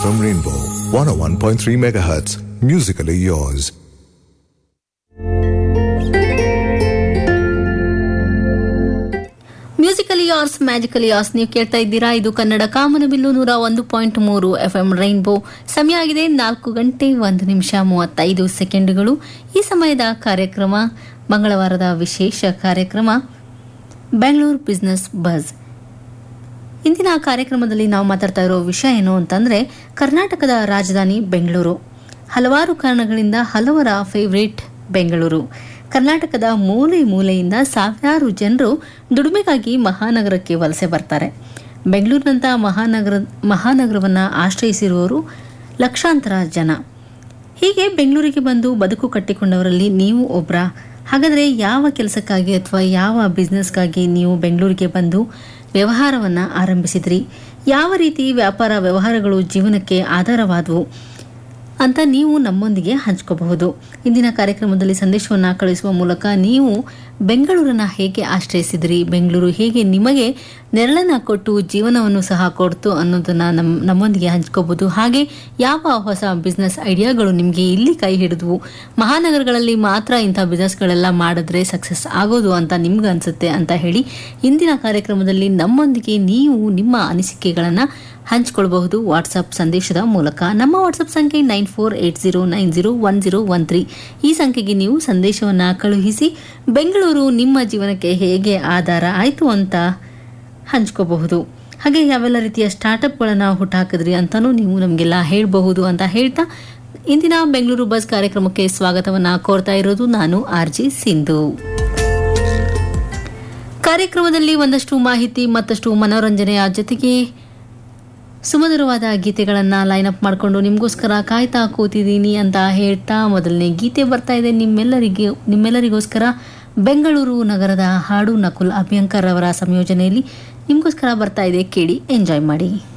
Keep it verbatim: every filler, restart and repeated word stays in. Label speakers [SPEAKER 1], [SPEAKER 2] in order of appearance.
[SPEAKER 1] F M Rainbow one oh one point three megahertz. Musically yours.
[SPEAKER 2] Musically ಯಾರ್ಸ್ magically ಯಾರ್ಸ್ ನೀವು ಕೇಳ್ತಾ ಇದ್ದೀರಾ. ಇದು ಕನ್ನಡ ಕಾಮನಬಿಲ್ಲು ನೂರ ಒಂದು ಪಾಯಿಂಟ್ ಮೂರು ಎಫ್ ಎಂ ರೈನ್ಬೋ. ಸಮಯ ಆಗಿದೆ ನಾಲ್ಕು ಗಂಟೆ ಒಂದು ನಿಮಿಷ ಮೂವತ್ತೈದು ಸೆಕೆಂಡುಗಳು. ಈ ಸಮಯದ ಕಾರ್ಯಕ್ರಮ ಮಂಗಳವಾರದ ವಿಶೇಷ ಕಾರ್ಯಕ್ರಮ ಬೆಂಗಳೂರು ಬಿಸ್ನೆಸ್ ಬಜ್. ಇಂದಿನ ಕಾರ್ಯಕ್ರಮದಲ್ಲಿ ನಾವು ಮಾತಾಡ್ತಾ ಇರೋ ವಿಷಯ ಏನು ಅಂತಂದರೆ, ಕರ್ನಾಟಕದ ರಾಜಧಾನಿ ಬೆಂಗಳೂರು. ಹಲವಾರು ಕಾರಣಗಳಿಂದ ಹಲವರ ಫೇವ್ರೇಟ್ ಬೆಂಗಳೂರು. ಕರ್ನಾಟಕದ ಮೂಲೆ ಮೂಲೆಯಿಂದ ಸಾವಿರಾರು ಜನರು ದುಡಿಮೆಗಾಗಿ ಮಹಾನಗರಕ್ಕೆ ವಲಸೆ ಬರ್ತಾರೆ. ಬೆಂಗಳೂರಿನಂಥ ಮಹಾನಗರ ಮಹಾನಗರವನ್ನು ಆಶ್ರಯಿಸಿರುವವರು ಲಕ್ಷಾಂತರ ಜನ. ಹೀಗೆ ಬೆಂಗಳೂರಿಗೆ ಬಂದು ಬದುಕು ಕಟ್ಟಿಕೊಂಡವರಲ್ಲಿ ನೀವು ಒಬ್ಬರ. ಹಾಗಾದರೆ ಯಾವ ಕೆಲಸಕ್ಕಾಗಿ ಅಥವಾ ಯಾವ ಬಿಸ್ನೆಸ್ಗಾಗಿ ನೀವು ಬೆಂಗಳೂರಿಗೆ ಬಂದು ವ್ಯವಹಾರವನ್ನು ಆರಂಭಿಸಿದ್ರಿ? ಯಾವ ರೀತಿ ವ್ಯಾಪಾರ ವ್ಯವಹಾರಗಳು ಜೀವನಕ್ಕೆ ಆಧಾರವಾದವು ಅಂತ ನೀವು ನಮ್ಮೊಂದಿಗೆ ಹಂಚ್ಕೋಬಹುದು. ಇಂದಿನ ಕಾರ್ಯಕ್ರಮದಲ್ಲಿ ಸಂದೇಶವನ್ನು ಕಳಿಸುವ ಮೂಲಕ ನೀವು ಬೆಂಗಳೂರನ್ನು ಹೇಗೆ ಆಶ್ರಯಿಸಿದ್ರಿ, ಬೆಂಗಳೂರು ಹೇಗೆ ನಿಮಗೆ ನೆರಳನ್ನು ಕೊಟ್ಟು ಜೀವನವನ್ನು ಸಹ ಕೊಡ್ತು ಅನ್ನೋದನ್ನು ನಮ್ಮ ನಮ್ಮೊಂದಿಗೆ ಹಂಚ್ಕೋಬಹುದು. ಹಾಗೆ ಯಾವ ಹೊಸ ಬಿಸ್ನೆಸ್ ಐಡಿಯಾಗಳು ನಿಮಗೆ ಇಲ್ಲಿ ಕೈ ಹಿಡಿದ್ವು, ಮಹಾನಗರಗಳಲ್ಲಿ ಮಾತ್ರ ಇಂಥ ಬಿಸ್ನೆಸ್ಗಳೆಲ್ಲ ಮಾಡಿದ್ರೆ ಸಕ್ಸಸ್ ಆಗೋದು ಅಂತ ನಿಮ್ಗೆ ಅನಿಸುತ್ತೆ ಅಂತ ಹೇಳಿ ಇಂದಿನ ಕಾರ್ಯಕ್ರಮದಲ್ಲಿ ನಮ್ಮೊಂದಿಗೆ ನೀವು ನಿಮ್ಮ ಅನಿಸಿಕೆಗಳನ್ನು ಹಂಚಿಕೊಳ್ಳಬಹುದು ವಾಟ್ಸಪ್ ಸಂದೇಶದ ಮೂಲಕ. ನಮ್ಮ ವಾಟ್ಸಪ್ ಸಂಖ್ಯೆ nine four eight zero nine zero one zero one three. ಈ ಸಂಖ್ಯೆಗೆ ನೀವು ಸಂದೇಶವನ್ನು ಕಳುಹಿಸಿ ಬೆಂಗಳೂರು ನಿಮ್ಮ ಜೀವನಕ್ಕೆ ಹೇಗೆ ಆಧಾರ ಆಯಿತು ಅಂತ ಹಂಚ್ಕೋಬಹುದು. ಹಾಗೆ ಯಾವೆಲ್ಲ ರೀತಿಯ ಸ್ಟಾರ್ಟಪ್ಗಳನ್ನು ಹುಟ್ಟಾಕಿದ್ರಿ ಅಂತಲೂ ನೀವು ನಮಗೆಲ್ಲ ಹೇಳಬಹುದು ಅಂತ ಹೇಳ್ತಾ ಇಂದಿನ ಬೆಂಗಳೂರು ಬಸ್ ಕಾರ್ಯಕ್ರಮಕ್ಕೆ ಸ್ವಾಗತವನ್ನು ಕೋರ್ತಾ ಇರೋದು ನಾನು ಆರ್ ಜಿ ಸಿಂಧು. ಕಾರ್ಯಕ್ರಮದಲ್ಲಿ ಒಂದಷ್ಟು ಮಾಹಿತಿ ಮತ್ತಷ್ಟು ಮನೋರಂಜನೆಯ ಜೊತೆಗೆ ಸುಮಧುರವಾದ ಗೀತೆಗಳನ್ನು ಲೈನ್ ಅಪ್ ಮಾಡಿಕೊಂಡು ನಿಮಗೋಸ್ಕರ ಕಾಯ್ತಾ ಕೂತಿದ್ದೀನಿ ಅಂತ ಹೇಳ್ತಾ ಮೊದಲನೇ ಗೀತೆ ಬರ್ತಾ ಇದೆ ನಿಮ್ಮೆಲ್ಲರಿಗೆ ನಿಮ್ಮೆಲ್ಲರಿಗೋಸ್ಕರ. ಬೆಂಗಳೂರು ನಗರದ ಹಾಡು ನಕುಲ್ ಅಭ್ಯಂಕರ್ ಅವರ ಸಂಯೋಜನೆಯಲ್ಲಿ ನಿಮಗೋಸ್ಕರ ಬರ್ತಾ ಇದೆ, ಕೇಳಿ ಎಂಜಾಯ್ ಮಾಡಿ.